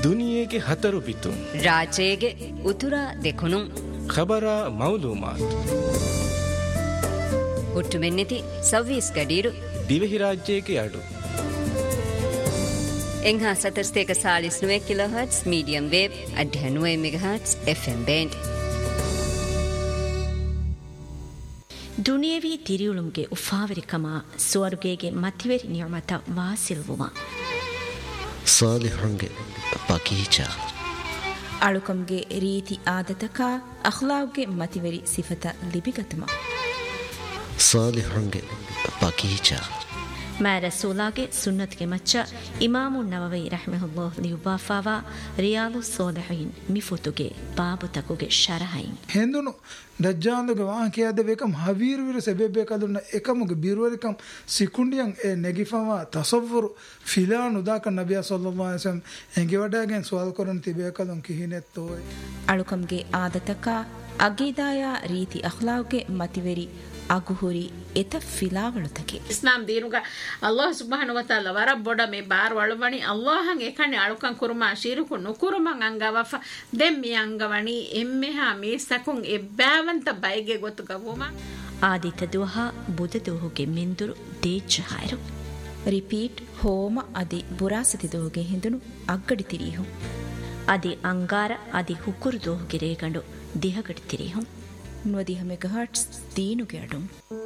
ದುನಿಯೆಗೆ ಹತರು ಬಿತ್ತು ರಾಜೇಗೆ ಉತುರ ದೆಕುನು ಖಬರ ಮೌಲೂಮಾತ್ ಹುಟ್ಟು ಮೆನ್ನಿತಿ ಸವ್ವೀಸ್ ಗಡೀರು ದಿವೆಹಿ ರಾಜ್ಯಕ್ಕೆ ಅಡು ಎಂಘಾ ಸತರ್ಸ್ತೇಕ 49 kilohertz medium wave 90 megahertz FM band ದುನಿಯವಿ ತಿರಿಯುಳುಂಗೆ ಉಫಾವರಿಕಮ ಸ್ವರ್ಗೇಗೆ ಮತಿವೆರಿ ನಿಯಮತ ವಾಸಿಲ್ವುಮ ಸಾಲಿಹಂಗೆ ಬಗೀಚಾ ಅಳುಕಂಗೆ ರೀತಿ ಆದತಕ ಅಖ್ಲಾವ್ಗೆ ಮತಿವೆರಿ ಸಿಫತ ಲಿಬಿಗತಮ ಸಾಲಿಹಂಗೆ ಬಗೀಚಾ ಮಾ ರಸೂಲಾಗೆ ಸುನ್ನತ್ಗೆ ಮಚ್ಚ ಇಮಾಮು ನವವಿ ರಹಮಹುಲ್ಲಾಹ್ ಲಿಯುಬಾಫಾವಾ ರಿಯಾಲು ಸೋಲಿಹೀನ್ ಮಿಫುತುಗೆ ಬಾಬು ತಕುಗೆ ಶರಹೈನ್ ಹೆಂದುನು ದಜ್ಜಾಲುಗೆ ವಾಹಕಿಯಾದ ಬೇಕಂ ಹವೀರುವಿರು ಸೆಬೆಬೇಕಾದುನ್ನ ಏಕಮುಗೆ ಬೀರುವರಿಕಂ ಸಿಕುಂಡಿಯಂ ಎ ನೆಗಿಫಾವಾ ತಸವ್ವರು ಫಿಲಾನ್ ಉದಾಕ ನಬಿಯ ಸಲ್ಲಲ್ಲಾಹು ಅಲೈಹಿ ವಸಲ್ಲಂ ಎಂಗೆ ವಡಾಗೆನ್ ಸುವಾಲ್ ಕೊರನ್ ತಿಬೇಕದಂ ಕಿಹಿನೆತ್ತೋಯ್ ಅಳುಕಂಗೆ ಆದತಕ ಅಗೀದಾಯ ರೀತಿ ಅಖ್ಲಾವ್ಗೆ ಮತಿವೆರಿ ಅಗುಹುರಿ ಎತ ಫಿಲಾವಳುತಕೆ ಇಸ್ಲಾಂ ದೀನುಗ ಅಲ್ಲಾಹ್ ಸುಬ್ಹಾನಹು ವ ತಆಲಾ ವರಬ್ಬೊಡ ಮೆ ಬಾರ್ ವಳುವಣಿ ಅಲ್ಲಾಹಂ ಎಕನೆ ಅಳುಕಂ ಕುರುಮಾ ಶಿರುಕು ನುಕುರುಮಂ ಅಂಗವಫ ದೆಮ್ಮಿ ಅಂಗವಣಿ ಎಮ್ಮೆಹಾ ಮೀಸಕುಂ ಎಬ್ಬಾವಂತ ಬೈಗೆ ಗೊತ್ತು ಗವುಮ ಆದಿತ ದುಹ ಬುದ ದುಹುಗೆ ಮಿಂದುರು ದೇಜ್ಜಹಾಯರು ರಿಪೀಟ್ ಹೋಮ ಅದಿ ಬುರಾಸತಿ ದುಹುಗೆ ಹಿಂದುನು ಅಗ್ಗಡಿ ತಿರಿಹು ಅದಿ ಅಂಗಾರ ಅದಿ ಹುಕುರು ದುಹುಗೆ ರೇಗಂಡು ದಿಹಗಡಿ ತಿರಿಹು 90 ಮೆಗಾಹರ್ಟ್ಸ್ ದೀನುಗೆ ಅಡು